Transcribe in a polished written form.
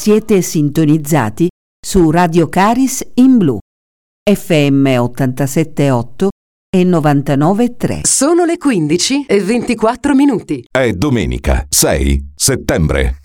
Siete sintonizzati su Radio Caris in Blu, FM 87.8 e 99.3. Sono le 15:24. È domenica 6 settembre.